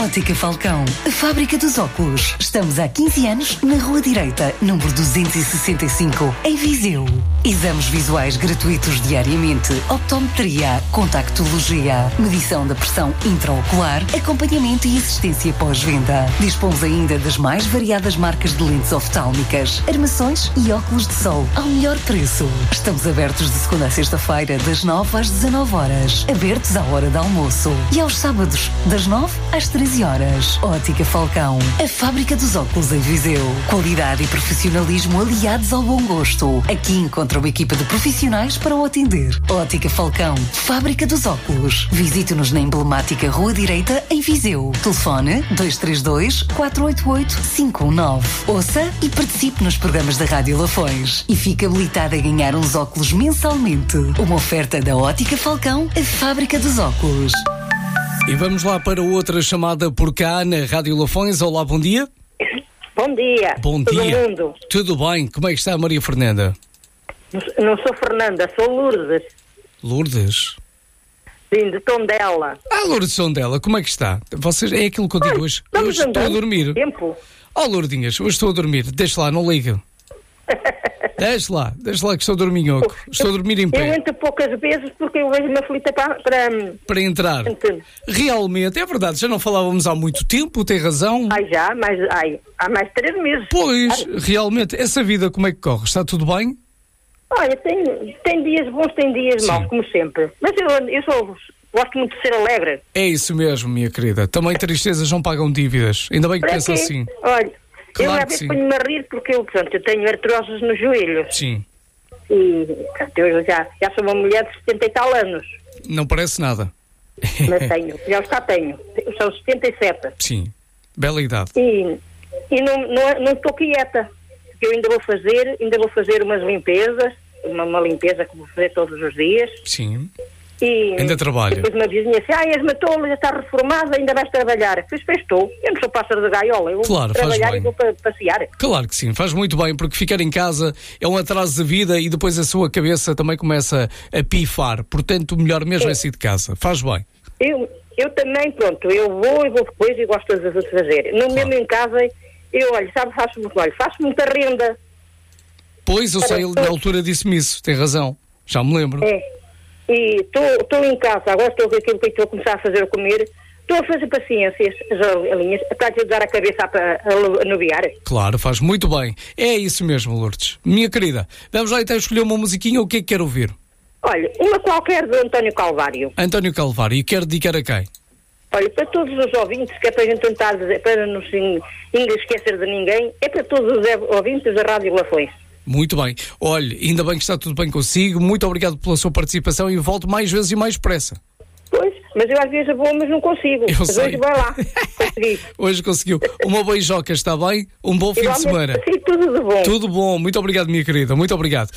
Ótica Falcão, a fábrica dos óculos. Estamos há 15 anos na Rua Direita, número 265, em Viseu. Exames visuais gratuitos diariamente, optometria, contactologia, medição da pressão intraocular, acompanhamento e assistência pós-venda. Dispomos ainda das mais variadas marcas de lentes oftálmicas, armações e óculos de sol ao melhor preço. Estamos abertos de segunda a sexta-feira, das 9 às 19 horas. Abertos à hora de almoço. E aos sábados, das 9 às 13 horas. Ótica Falcão, a fábrica dos óculos em Viseu. Qualidade e profissionalismo aliados ao bom gosto. Aqui encontra uma equipa de profissionais para o atender. Ótica Falcão, fábrica dos óculos. Visite-nos na emblemática Rua Direita, em Viseu. Telefone 232-488-519. Ouça e participe nos programas da Rádio Lafões. E fique habilitado a ganhar uns óculos mensalmente. Uma oferta da Ótica Falcão, a fábrica dos óculos. E vamos lá para outra chamada por cá na Rádio Lafões. Olá, bom dia. Bom dia. Bom todo dia. Mundo. Tudo bem? Como é que está a Maria Fernanda? Não sou Fernanda, sou Lourdes. Lourdes? Sim, de Tondela. Lourdes Tondela, como é que está? Vocês, é aquilo que eu digo hoje. Hoje estou a dormir. Tempo. Lourdinhas, hoje estou a dormir. Deixa lá, não liga. Deixa lá que estou a dormir minhoco. Estou a dormir em pé. Eu entro poucas vezes porque eu vejo-me aflita para entrar. Realmente, é verdade, já não falávamos há muito tempo, tem razão. Há mais de 3 meses. Pois, realmente, essa vida como é que corre? Está tudo bem? Olha, tem dias bons, tem dias maus, como sempre. Mas eu gosto muito de ser alegre. É isso mesmo, minha querida. Também tristezas não pagam dívidas. Ainda bem que pensa assim. Olha, claro, eu às vezes ponho-me a rir porque eu tenho artroses nos joelhos. Sim. E eu já sou uma mulher de 70 e tal anos. Não parece nada. Mas tenho. São 77. Sim. Bela idade. E não estou quieta. Porque eu ainda vou fazer umas limpezas. Uma limpeza que vou fazer todos os dias. Sim. E ainda trabalha. Depois uma vizinha disse, és-me tola, já está reformada, ainda vais trabalhar. Pois estou. Eu não sou pássaro de gaiola. Eu claro, vou trabalhar e vou passear. Claro que sim, faz muito bem, porque ficar em casa é um atraso de vida e depois a sua cabeça também começa a pifar. Portanto, o melhor mesmo é sair de casa. Faz bem. Eu também, pronto, eu vou depois e gosto de fazer. No mesmo em casa, faço muita renda. Pois, eu sei, na altura disse-me isso, tem razão. Já me lembro. E estou em casa, agora estou a começar a fazer a comer, estou a fazer paciências, as linhas, para ajudar a cabeça a anuviar. Claro, faz muito bem. É isso mesmo, Lourdes. Minha querida, vamos lá então escolher uma musiquinha, o que é que quer ouvir? Olha, uma qualquer de António Calvário. António Calvário, e quer dedicar a quem? Olha, para todos os ouvintes, que é para a gente tentar dizer, para não se esquecer de ninguém, é para todos os ouvintes da Rádio Lafões. Muito bem. Olha, ainda bem que está tudo bem consigo. Muito obrigado pela sua participação e volto mais vezes e mais depressa. Pois, mas eu às vezes vou, mas não consigo. Mas hoje vai lá. Consegui. Hoje conseguiu. Uma beijoca, está bem? Um bom fim de semana. Sim, tudo de bom. Tudo bom. Muito obrigado, minha querida. Muito obrigado.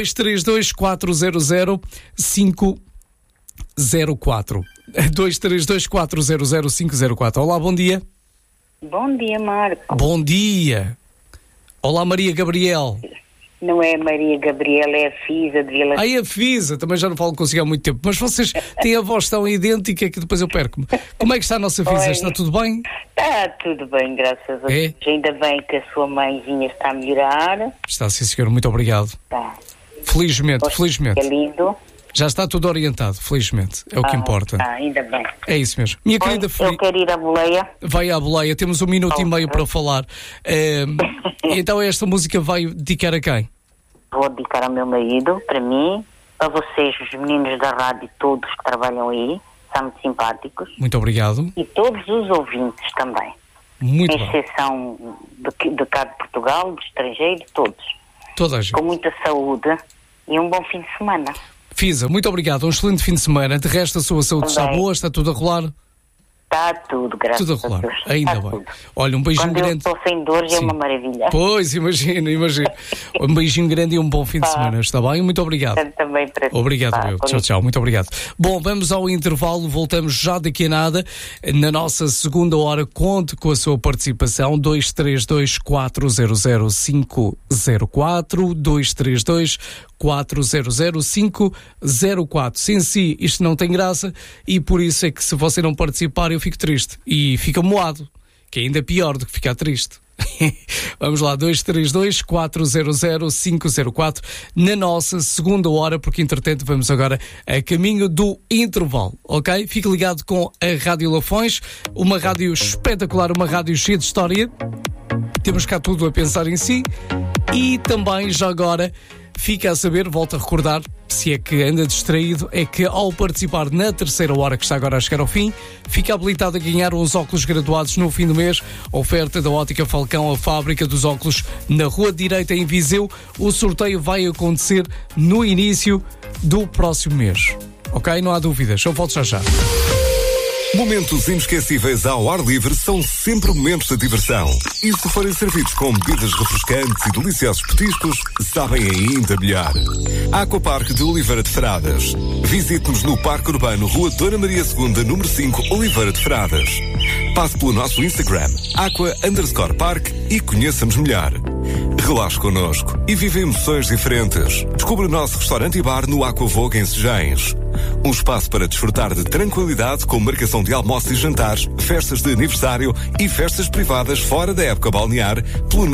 232-400-504. 232-400-504. Olá, bom dia. Bom dia, Marco. Bom dia. Olá, Maria Gabriel. Não é Maria Gabriela, é a Fisa de Vila. É a Fisa, também já não falo consigo há muito tempo, mas vocês têm a voz tão idêntica que depois eu perco-me. Como é que está a nossa Fisa? Está tudo bem? Está tudo bem, graças a Deus. Ainda bem que a sua mãezinha está a melhorar. Está, sim, senhor, muito obrigado. Está. Felizmente. É lindo. Já está tudo orientado, felizmente. É o que importa. Ainda bem. É isso mesmo. Minha querida eu quero ir à boleia. Vai à boleia, temos 1 minuto e meio para falar. Então esta música vai dedicar a quem? Vou dedicar ao meu marido, para mim, a vocês, os meninos da rádio, todos que trabalham aí, são muito simpáticos. Muito obrigado. E todos os ouvintes também. Muito bem. Exceção de cá de Portugal, do estrangeiro, todos. Toda a gente. Com muita saúde e um bom fim de semana. Fisa, muito obrigado. Um excelente fim de semana. De resto, a sua saúde está boa? Está tudo a rolar? Está tudo, graças a Deus. Tudo a rolar. Ainda bem. Tudo. Olha, um beijinho grande. Quando eu estou sem dores é uma maravilha. Pois, imagino. Um beijinho grande e um bom fim de semana. Está bem? Muito obrigado. Também para ti. Obrigado, meu. Tchau. Muito obrigado. Bom, vamos ao intervalo. Voltamos já daqui a nada. Na nossa segunda hora, conte com a sua participação. 232-400-504. 400-504. Sem si, isto não tem graça e por isso é que se você não participar eu fico triste e fica moado, que é ainda pior do que ficar triste. Vamos lá, 232-400-504 na nossa segunda hora, porque entretanto vamos agora a caminho do intervalo, ok? Fique ligado com a Rádio Lafões, uma rádio espetacular, uma rádio cheia de história. Temos cá tudo a pensar em si e também já agora fica a saber, volto a recordar, se é que anda distraído, é que ao participar na terceira hora, que está agora a chegar ao fim, fica habilitado a ganhar uns óculos graduados no fim do mês. Oferta da Ótica Falcão, a fábrica dos óculos, na Rua Direita, em Viseu. O sorteio vai acontecer no início do próximo mês. Ok? Não há dúvidas. Eu volto já. Momentos inesquecíveis ao ar livre são sempre momentos de diversão. E se forem servidos com bebidas refrescantes e deliciosos petiscos, sabem ainda melhor. Aquapark de Oliveira de Frades. Visite-nos no Parque Urbano, Rua Dona Maria II, número 5, Oliveira de Frades. Passe pelo nosso Instagram, aqua_park, e conheça-nos melhor. Relaxe connosco e viva emoções diferentes. Descubra o nosso restaurante e bar no Aquavoga, em Sejães. Um espaço para desfrutar de tranquilidade com marcação de almoços e jantares, festas de aniversário e festas privadas fora da época balnear pelo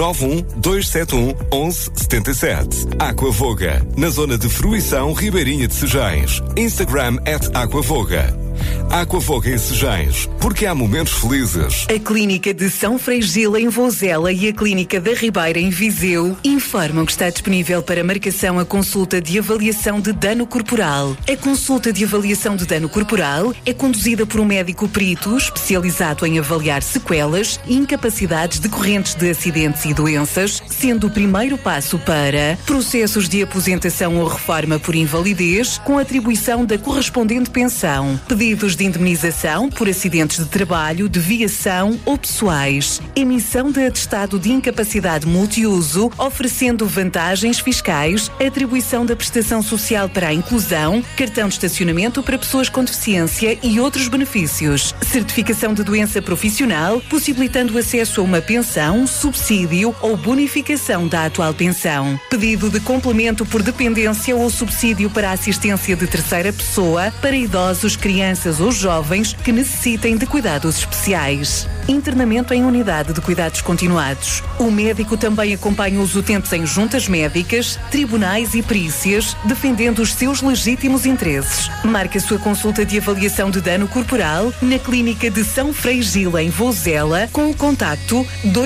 912711177. Aquavoga, na zona de Fruição, Ribeirinha de Sejães. Instagram @Aquavoga. Aquavoga em Sejães, porque há momentos felizes. A Clínica de São Freigila em Vozela e a Clínica da Ribeira em Viseu informam que está disponível para marcação a consulta de avaliação de dano corporal. A consulta de avaliação de dano corporal é conduzida por um médico perito especializado em avaliar sequelas e incapacidades decorrentes de acidentes e doenças, sendo o primeiro passo para processos de aposentação ou reforma por invalidez com atribuição da correspondente pensão, pedidos de indemnização por acidentes de trabalho, de viação ou pessoais, emissão de atestado de incapacidade multiuso, oferecendo vantagens fiscais, atribuição da prestação social para a inclusão, cartão de estacionamento para pessoas com deficiência e outros benefícios, certificação de doença profissional, possibilitando o acesso a uma pensão, subsídio ou bonificação da atual pensão, pedido de complemento por dependência ou subsídio para a assistência de terceira pessoa para idosos, crianças ou jovens que necessitem de cuidados especiais. Internamento em unidade de cuidados continuados. O médico também acompanha os utentes em juntas médicas, tribunais e perícias, defendendo os seus legítimos interesses. Marque a sua consulta de avaliação de dano corporal na Clínica de São Freigila em Vozela com o contacto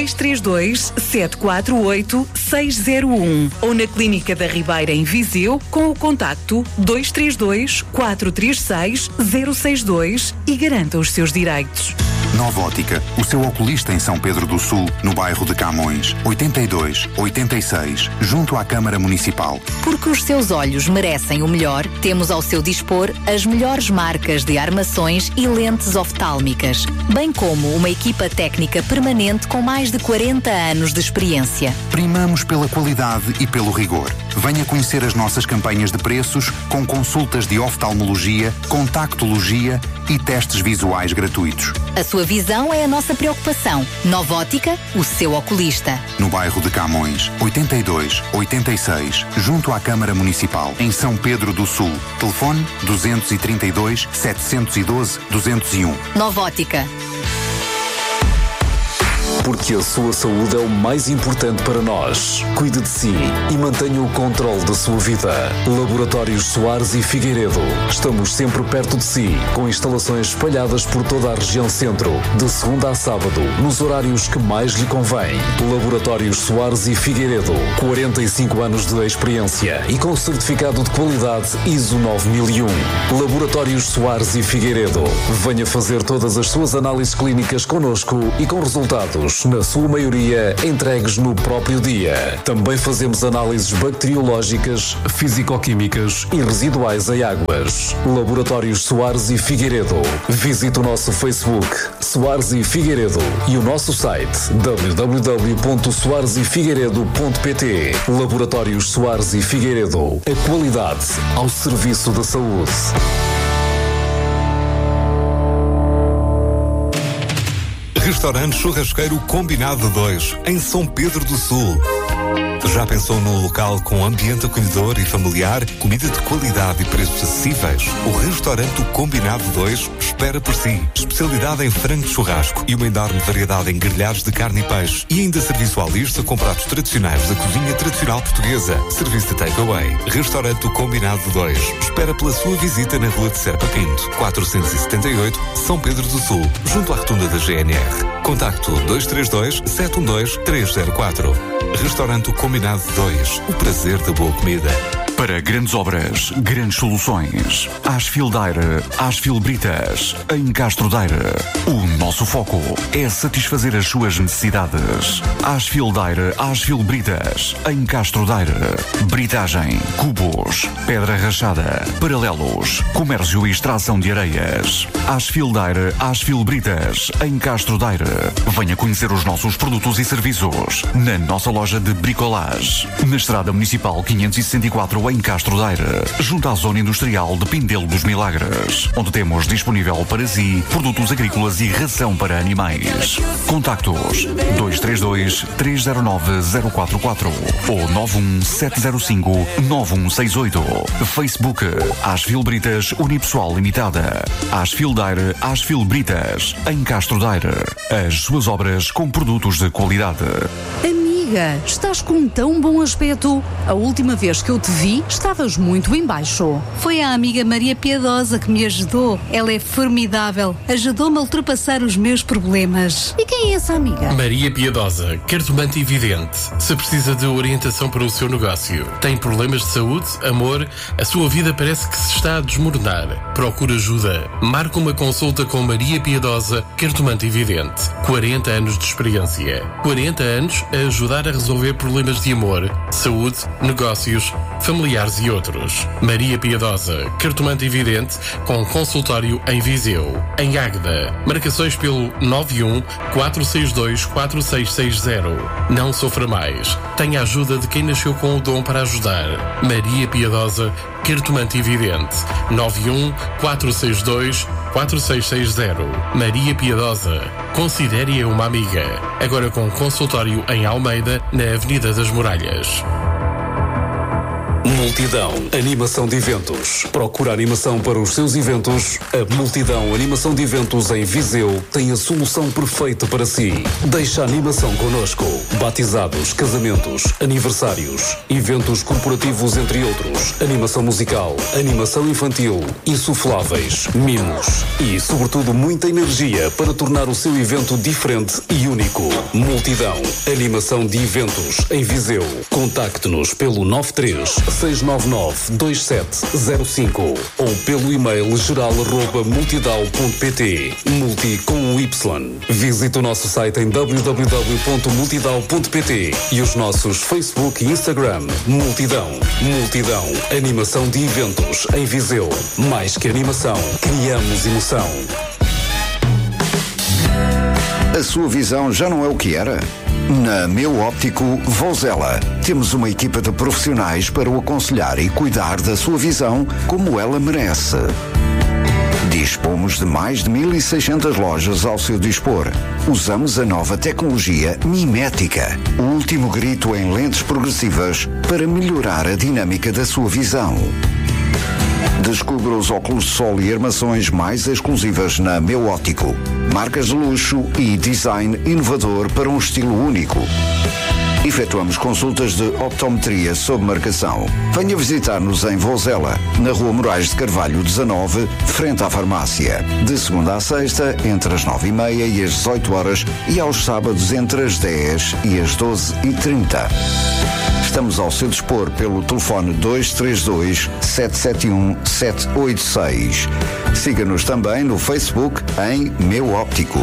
232-748-601 ou na Clínica da Ribeira em Viseu com o contacto 232-436-062 e garanta os seus direitos. Nova Ótica, o seu oculista em São Pedro do Sul, no bairro de Camões, 82-86, junto à Câmara Municipal. Porque os seus olhos merecem o melhor, temos ao seu dispor as melhores marcas de armações e lentes oftálmicas, bem como uma equipa técnica permanente com mais de 40 anos de experiência. Primamos pela qualidade e pelo rigor. Venha conhecer as nossas campanhas de preços com consultas de oftalmologia, contactologia e testes visuais gratuitos. A sua visão é a nossa preocupação. Nova Ótica, o seu oculista. No bairro de Camões, 82-86, junto à Câmara Municipal, em São Pedro do Sul. Telefone 232-712-201. Nova Ótica. Porque a sua saúde é o mais importante para nós. Cuide de si e mantenha o controle da sua vida. Laboratórios Soares e Figueiredo. Estamos sempre perto de si, com instalações espalhadas por toda a região centro, de segunda a sábado, nos horários que mais lhe convém. Laboratórios Soares e Figueiredo. 45 anos de experiência e com certificado de qualidade ISO 9001. Laboratórios Soares e Figueiredo. Venha fazer todas as suas análises clínicas connosco e com resultados, na sua maioria, entregues no próprio dia. Também fazemos análises bacteriológicas, físico-químicas e residuais em águas. Laboratórios Soares e Figueiredo. Visite o nosso Facebook, Soares e Figueiredo, e o nosso site, www.soaresefigueiredo.pt. Laboratórios Soares e Figueiredo. A qualidade ao serviço da saúde. Restaurante Churrasqueiro Combinado 2, em São Pedro do Sul. Já pensou num local com ambiente acolhedor e familiar, comida de qualidade e preços acessíveis? O restaurante O Combinado 2 espera por si. Especialidade em frango de churrasco e uma enorme variedade em grelhados de carne e peixe. E ainda serviço à lista com pratos tradicionais da cozinha tradicional portuguesa. Serviço de takeaway. Restaurante O Combinado 2 espera pela sua visita na Rua de Serpa Pinto, 478, São Pedro do Sul, junto à rotunda da GNR. Contacto 232-712-304. Restaurante O Combinado 2. O prazer da boa comida. Para grandes obras, grandes soluções. Asfil Daire, Asfil Britas, em Castro Daire. O nosso foco é satisfazer as suas necessidades. Asfil Daire, Asfil Britas, em Castro Daire. Britagem, cubos, pedra rachada, paralelos, comércio e extração de areias. Asfil Daire, Asfil Britas, em Castro Daire. Venha conhecer os nossos produtos e serviços na nossa loja de bricolage. Na Estrada Municipal 564 em Castro Daire, junto à Zona Industrial de Pindelo dos Milagres, onde temos disponível para si produtos agrícolas e ração para animais. Contactos 232-309-044 ou 91705-9168. Facebook Asfil Britas Unipessoal Limitada. Asfil Daire, Asfil Britas, em Castro Daire. As suas obras com produtos de qualidade. Estás com tão bom aspecto. A última vez que eu te vi, estavas muito em baixo. Foi a amiga Maria Piedosa que me ajudou. Ela é formidável. Ajudou-me a ultrapassar os meus problemas. E quem é essa amiga? Maria Piedosa, cartomante e vidente. Se precisa de orientação para o seu negócio, tem problemas de saúde, amor, a sua vida parece que se está a desmoronar. Procura ajuda. Marca uma consulta com Maria Piedosa, cartomante e vidente. 40 anos de experiência. 40 anos a ajudar a resolver problemas de amor, saúde, negócios, familiares e outros. Maria Piedosa, cartomante e vidente, com consultório em Viseu. Em Águeda, marcações pelo 91-462-4660. Não sofra mais. Tenha a ajuda de quem nasceu com o dom para ajudar. Maria Piedosa, cartomante e vidente. 91-462-4660. Maria Piedosa. Considere-a uma amiga. Agora com consultório em Almeida, na Avenida das Muralhas. Multidão Animação de Eventos. Procura animação para os seus eventos? A Multidão Animação de Eventos em Viseu tem a solução perfeita para si. Deixe a animação connosco. Batizados, casamentos, aniversários, eventos corporativos, entre outros. Animação musical, animação infantil, insufláveis, mimos e, sobretudo, muita energia para tornar o seu evento diferente e único. Multidão Animação de Eventos em Viseu. Contacte-nos pelo 93-699-2705 ou pelo e-mail geral@multidao.pt. Multi com um Y. Visite o nosso site em www.multidao.pt e os nossos Facebook e Instagram. Multidão. Multidão. Animação de eventos em Viseu. Mais que animação, criamos emoção. A sua visão já não é o que era? Na Meu Óptico Vozela, temos uma equipa de profissionais para o aconselhar e cuidar da sua visão como ela merece. Dispomos de mais de 1.600 lojas ao seu dispor. Usamos a nova tecnologia mimética, o último grito em lentes progressivas para melhorar a dinâmica da sua visão. Descubra os óculos de sol e armações mais exclusivas na Meu Óptico. Marcas de luxo e design inovador para um estilo único. Efetuamos consultas de optometria sob marcação. Venha visitar-nos em Vozela, na Rua Moraes de Carvalho 19, frente à farmácia. De segunda a sexta, entre as 9h30 e as 18 horas e aos sábados entre as 10 e as 12h30. Estamos ao seu dispor pelo telefone 232-771-786. Siga-nos também no Facebook em Meu Óptico.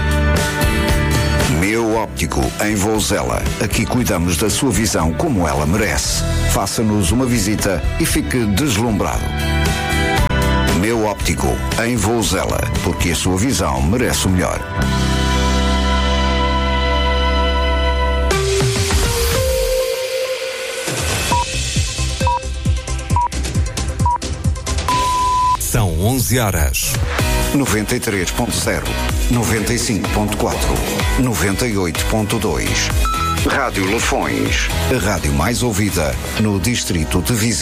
Meu Óptico em Vozela. Aqui cuidamos da sua visão como ela merece. Faça-nos uma visita e fique deslumbrado. Meu Óptico em Vozela, porque a sua visão merece o melhor. São 11 horas. 93.0, 95.4, 98.2. Rádio Lafões, a rádio mais ouvida no distrito de Viseu.